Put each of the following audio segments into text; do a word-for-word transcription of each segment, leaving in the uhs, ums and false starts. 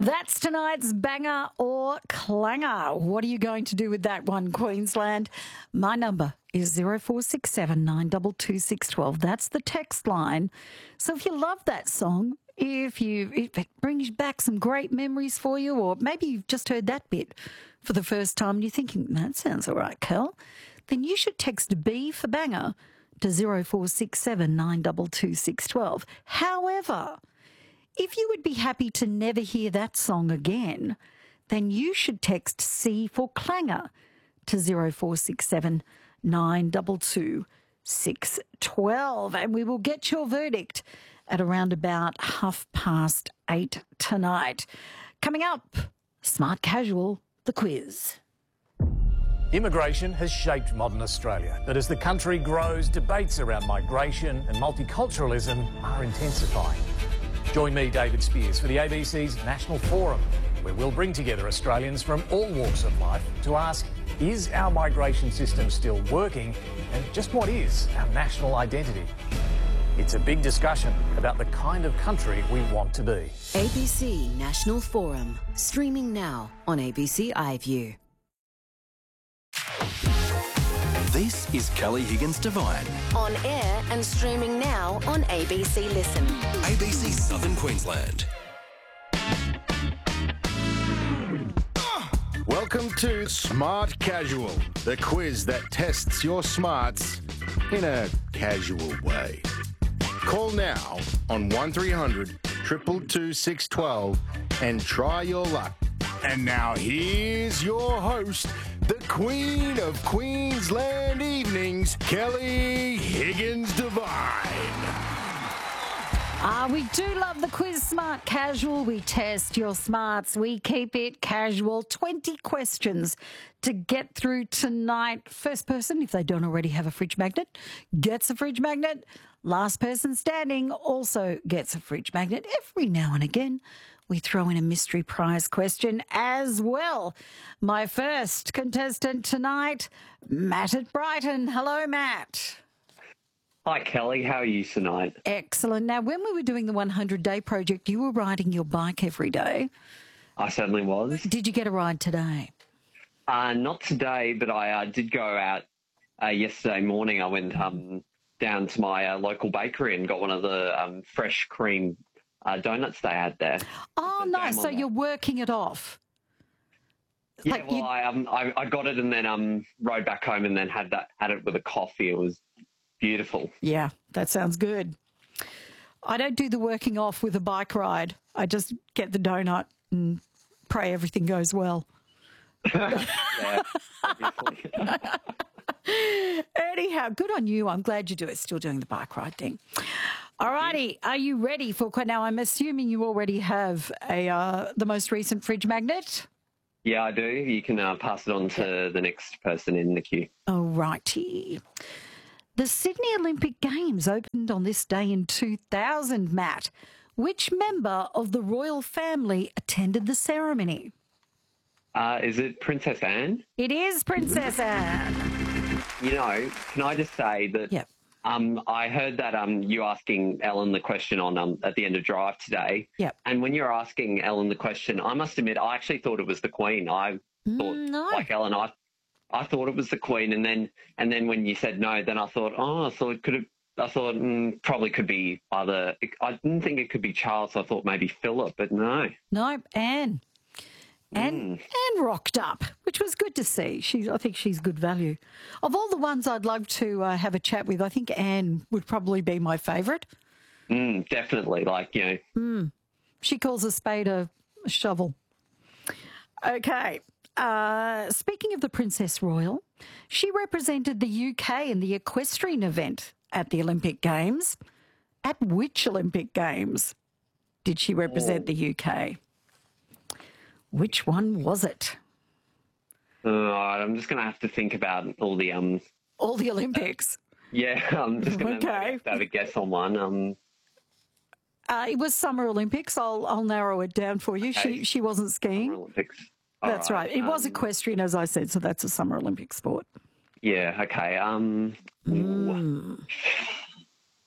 That's tonight's banger or clanger. What are you going to do with that one, Queensland? My number is zero four six seven nine two two six one two. That's the text line. So if you love that song, if you if it brings back some great memories for you, or maybe you've just heard that bit for the first time and you're thinking, that sounds all right, Kel, then you should text B for banger to zero four six seven nine two two six one two. However, if you would be happy to never hear that song again, then you should text C for clanger to zero four six seven nine two two six one two. And we will get your verdict at around about half past eight tonight. Coming up, Smart Casual, the quiz. Immigration has shaped modern Australia, but as the country grows, debates around migration and multiculturalism are intensifying. Join me, David Spears, for the A B C's National Forum, where we'll bring together Australians from all walks of life to ask, is our migration system still working, and just what is our national identity? It's a big discussion about the kind of country we want to be. A B C National Forum, streaming now on A B C iView. This is Kelly Higgins Divine. On air and streaming now on A B C Listen. A B C Southern Queensland. Welcome to Smart Casual, the quiz that tests your smarts in a casual way. Call now on one three hundred two two two six one two and try your luck. And now here's your host, the Queen of Queensland Evenings, Kelly Higgins Divine. Ah, we do love the quiz Smart Casual. We test your smarts. We keep it casual. twenty questions to get through tonight. First person, if they don't already have a fridge magnet, gets a fridge magnet. Last person standing also gets a fridge magnet. Every now and again, we throw in a mystery prize question as well. My first contestant tonight, Matt at Brighton. Hello, Matt. Hi, Kelly. How are you tonight? Excellent. Now, when we were doing the one hundred day project, you were riding your bike every day. I certainly was. Did you get a ride today? Uh, not today, but I uh, did go out uh, yesterday morning. I went um, down to my uh, local bakery and got one of the um, fresh cream uh, donuts they had there. Oh, the nice. So you're working it off. Yeah, like well, you... I, um, I I got it and then um rode back home and then had that had it with a coffee. It was beautiful. Yeah, that sounds good. I don't do the working off with a bike ride. I just get the donut and pray everything goes well. Yeah, obviously. Anyhow, good on you. I'm glad you do it. Still doing the bike ride thing. All righty. Are you ready for... Now, I'm assuming you already have a uh, the most recent fridge magnet. Yeah, I do. You can uh, pass it on to the next person in the queue. All righty. The Sydney Olympic Games opened on this day in two thousand, Matt. Which member of the royal family attended the ceremony? Uh, is it Princess Anne? It is Princess Anne. You know, can I just say that Yep. um, I heard that um, you asking Ellen the question on um, at the end of Drive today. Yep. And when you're asking Ellen the question, I must admit, I actually thought it was the Queen. I thought, Mm, no. like Ellen, I I thought it was the Queen, and then and then when you said no, then I thought, oh, I thought it could have. I thought mm, probably could be either. I didn't think it could be Charles. I thought maybe Philip, but no. No, Anne. Anne, Mm. Anne rocked up, which was good to see. She, I think she's good value. Of all the ones I'd love to uh, have a chat with, I think Anne would probably be my favourite. Mm, definitely, like you know. She calls a spade a, a shovel. Okay. Uh, speaking of the Princess Royal, she represented the U K in the equestrian event at the Olympic Games. At which Olympic Games did she represent Oh. the U K? Which one was it? Uh, I'm just going to have to think about all the um. All the Olympics. Yeah, I'm just going to Okay. have a guess on one. Um, Uh, it was Summer Olympics. I'll I'll narrow it down for you. Okay. She she wasn't skiing. Olympics. That's All right. It was um, equestrian, as I said, so that's a Summer Olympic sport. Yeah. Okay. Um. Mm.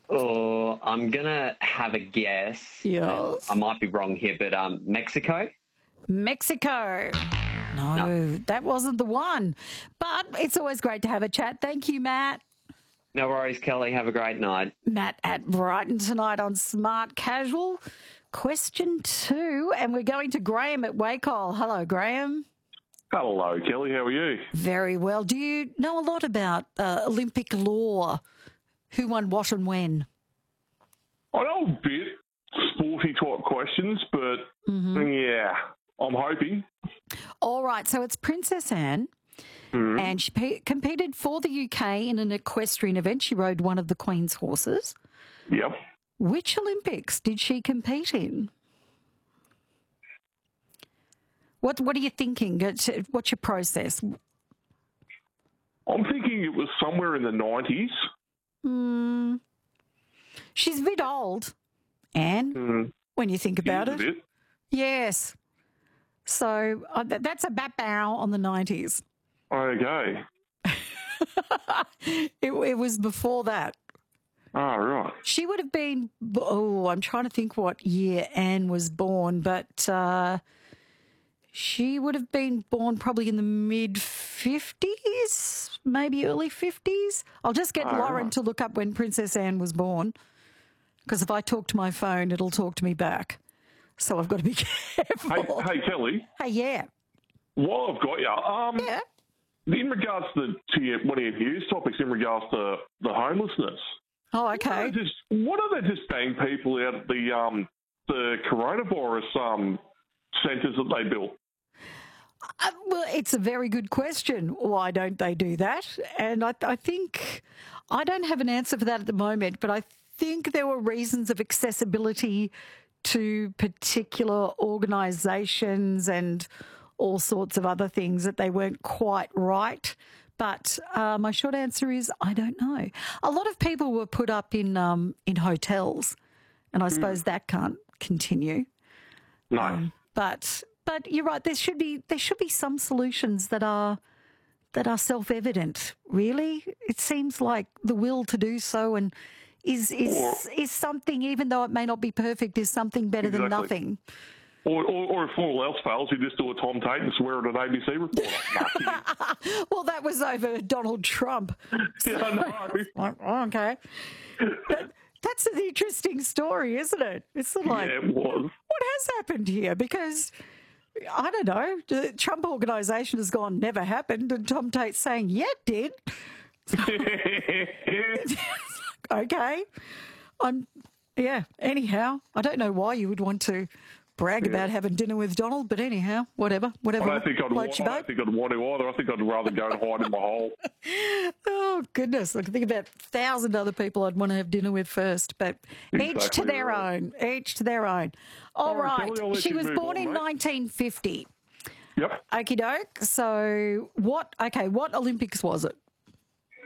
Oh, I'm going to have a guess. Yes. I might be wrong here, but um, Mexico? Mexico. No, no, that wasn't the one. But it's always great to have a chat. Thank you, Matt. No worries, Kelly. Have a great night. Matt at Brighton tonight on Smart Casual. Question two, and we're going to Graham at Wacol. Hello, Graham. Hello, Kelly. How are you? Very well. Do you know a lot about uh, Olympic law? Who won what and when? I know a bit sporty type questions, but mm-hmm. yeah, I'm hoping. All right, so it's Princess Anne. Mm-hmm. And she pe- competed for the U K in an equestrian event. She rode one of the Queen's horses. Yep. Which Olympics did she compete in? What What are you thinking? What's your process? I'm thinking it was somewhere in the nineties. Hmm. She's a bit old, Anne, mm. when you think about it. A bit. Yes. So uh, th- that's a bat bow on the nineties. Okay. it, it was before that. Oh, right. She would have been, oh, I'm trying to think what year Anne was born, but uh, she would have been born probably in the mid-fifties, maybe early fifties. I'll just get oh, Lauren right. to look up when Princess Anne was born, because if I talk to my phone, it'll talk to me back. So I've got to be careful. Hey, hey Kelly. Hey, yeah. While I've got you, um, yeah. in regards to, to your, one of your news topics, in regards to the homelessness. Oh, okay. What are they just, what are they just paying people out at the um the coronavirus um centres that they built? Uh, well, it's a very good question. Why don't they do that? And I, I think I don't have an answer for that at the moment, but I think there were reasons of accessibility to particular organisations and all sorts of other things that they weren't quite right. But uh, my short answer is I don't know. A lot of people were put up in um, in hotels, and I suppose mm. that can't continue. No, um, but but you're right. There should be there should be some solutions that are that are self-evident. Really, it seems like the will to do so and is is or, is something, even though it may not be perfect, is something better exactly. than nothing. Or, or, or if all else fails, you just do a Tom Tate and swear at an A B C reporter. Well, that was over Donald Trump. So, yeah, I know. Okay. That, that's an interesting story, isn't it? It's sort of like, yeah, it was. What has happened here? Because, I don't know, the Trump organisation has gone, never happened, and Tom Tate's saying, yeah, it did. Okay. I'm, yeah, anyhow, I don't know why you would want to brag yeah. about having dinner with Donald, but anyhow, whatever, whatever. I don't think I'd, want, I don't think I'd want to either. I think I'd rather go and hide in my hole. Oh, goodness. I can think about a thousand other people I'd want to have dinner with first, but exactly each to their right. own, each to their own. All, All right. right. She was born on, in mate. nineteen fifty. Yep. Okie doke. So what, okay, what Olympics was it?